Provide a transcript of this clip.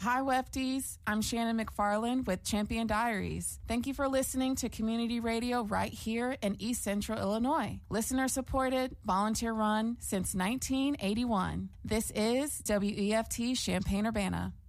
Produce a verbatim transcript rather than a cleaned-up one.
Hi, Wefties. I'm Shannon McFarland with Champion Diaries. Thank you for listening to community radio right here in East Central Illinois. Listener supported, volunteer run since nineteen eighty-one. This is W E F T Champaign-Urbana.